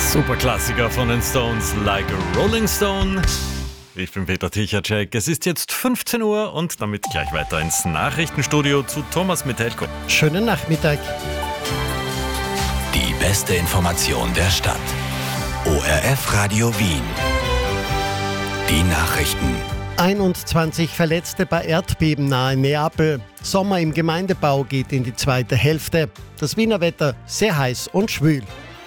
Superklassiker von den Stones, Like a Rolling Stone. Ich bin Peter Tichacek. Es ist jetzt 15 Uhr und damit gleich weiter ins Nachrichtenstudio zu Thomas Mitelko. Schönen Nachmittag. Die beste Information der Stadt. ORF Radio Wien. Die Nachrichten. 21 Verletzte bei Erdbeben nahe Neapel. Sommer im Gemeindebau geht in die zweite Hälfte. Das Wiener Wetter sehr heiß und schwül.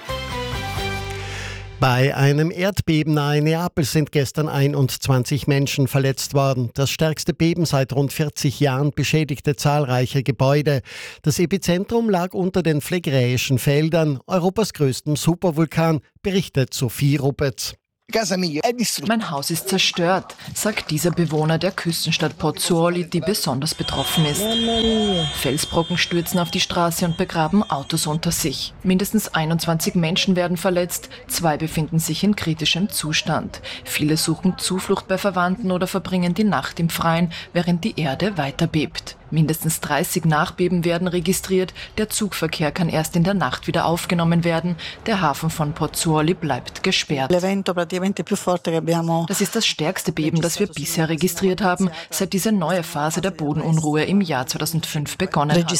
Bei einem Erdbeben nahe Neapel sind gestern 21 Menschen verletzt worden. Das stärkste Beben seit rund 40 Jahren beschädigte zahlreiche Gebäude. Das Epizentrum lag unter den Phlegräischen Feldern, Europas größtem Supervulkan, berichtet Sophie Rupetz. Mein Haus ist zerstört, sagt dieser Bewohner der Küstenstadt Pozzuoli, die besonders betroffen ist. Felsbrocken stürzen auf die Straße und begraben Autos unter sich. Mindestens 21 Menschen werden verletzt, 2 befinden sich in kritischem Zustand. Viele suchen Zuflucht bei Verwandten oder verbringen die Nacht im Freien, während die Erde weiter bebt. Mindestens 30 Nachbeben werden registriert. Der Zugverkehr kann erst in der Nacht wieder aufgenommen werden. Der Hafen von Pozzuoli bleibt gesperrt. Das ist das stärkste Beben, das wir bisher registriert haben, seit diese neue Phase der Bodenunruhe im Jahr 2005 begonnen hat,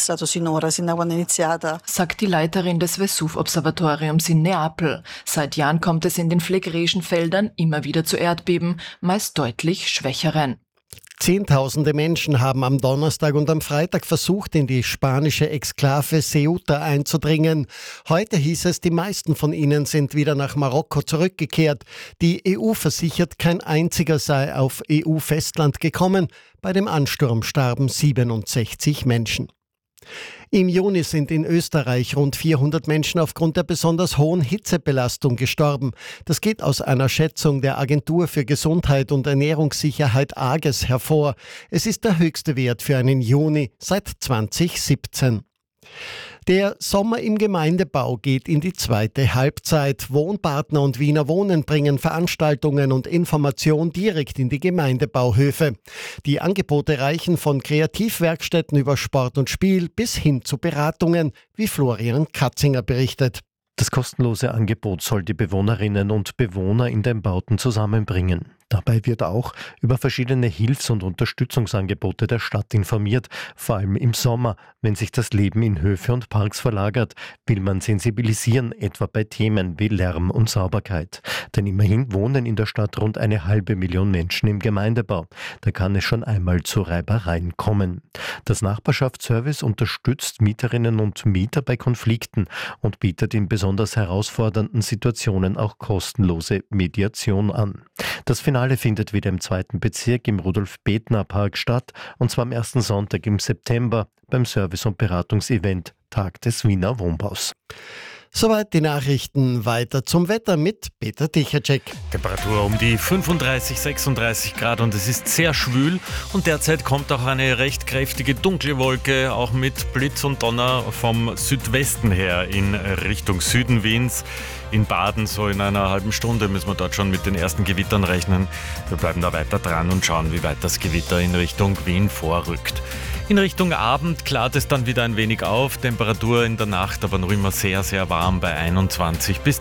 sagt die Leiterin des Vesuv-Observatoriums in Neapel. Seit Jahren kommt es in den Phlegräischen Feldern immer wieder zu Erdbeben, meist deutlich schwächeren. Zehntausende Menschen haben am Donnerstag und am Freitag versucht, in die spanische Exklave Ceuta einzudringen. Heute hieß es, die meisten von ihnen sind wieder nach Marokko zurückgekehrt. Die EU versichert, kein einziger sei auf EU-Festland gekommen. Bei dem Ansturm starben 67 Menschen. Im Juni sind in Österreich rund 400 Menschen aufgrund der besonders hohen Hitzebelastung gestorben. Das geht aus einer Schätzung der Agentur für Gesundheit und Ernährungssicherheit AGES hervor. Es ist der höchste Wert für einen Juni seit 2017. Der Sommer im Gemeindebau geht in die zweite Halbzeit. Wohnpartner und Wiener Wohnen bringen Veranstaltungen und Information direkt in die Gemeindebauhöfe. Die Angebote reichen von Kreativwerkstätten über Sport und Spiel bis hin zu Beratungen, wie Florian Katzinger berichtet. Das kostenlose Angebot soll die Bewohnerinnen und Bewohner in den Bauten zusammenbringen. Dabei wird auch über verschiedene Hilfs- und Unterstützungsangebote der Stadt informiert. Vor allem im Sommer, wenn sich das Leben in Höfe und Parks verlagert, will man sensibilisieren, etwa bei Themen wie Lärm und Sauberkeit. Denn immerhin wohnen in der Stadt rund 500.000 Menschen im Gemeindebau. Da kann es schon einmal zu Reibereien kommen. Das Nachbarschaftsservice unterstützt Mieterinnen und Mieter bei Konflikten und bietet in besonders herausfordernden Situationen auch kostenlose Mediation an. Das Finale findet wieder im 2. Bezirk im Rudolf-Bethner-Park statt, und zwar am ersten Sonntag im September beim Service- und Beratungsevent Tag des Wiener Wohnbaus. Soweit die Nachrichten. Weiter zum Wetter mit Peter Tichacek. Temperatur um die 35, 36 Grad und es ist sehr schwül und derzeit kommt auch eine recht kräftige dunkle Wolke, auch mit Blitz und Donner vom Südwesten her in Richtung Süden Wiens. In Baden, so in einer halben Stunde, müssen wir dort schon mit den ersten Gewittern rechnen. Wir bleiben da weiter dran und schauen, wie weit das Gewitter in Richtung Wien vorrückt. In Richtung Abend klart es dann wieder ein wenig auf, Temperatur in der Nacht aber noch immer sehr, sehr warm bei 21 bis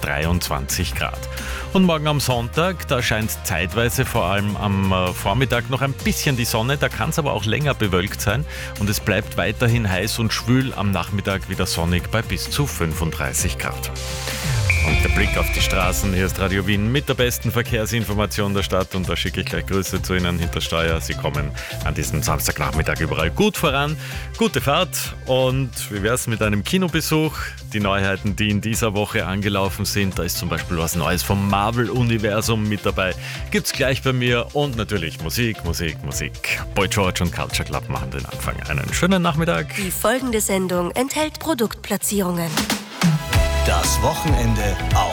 23 Grad. Und morgen am Sonntag, da scheint zeitweise vor allem am Vormittag noch ein bisschen die Sonne, da kann es aber auch länger bewölkt sein und es bleibt weiterhin heiß und schwül, am Nachmittag wieder sonnig bei bis zu 35 Grad. Und der Blick auf die Straßen, hier ist Radio Wien mit der besten Verkehrsinformation der Stadt und da schicke ich gleich Grüße zu Ihnen hinter Steuer. Sie kommen an diesem Samstagnachmittag überall gut voran. Gute Fahrt und wie wär's mit einem Kinobesuch? Die Neuheiten, die in dieser Woche angelaufen sind, da ist zum Beispiel was Neues vom Marvel-Universum mit dabei. Gibt's gleich bei mir und natürlich Musik. Boy George und Culture Club machen den Anfang. Einen schönen Nachmittag. Die folgende Sendung enthält Produktplatzierungen. Das Wochenende auf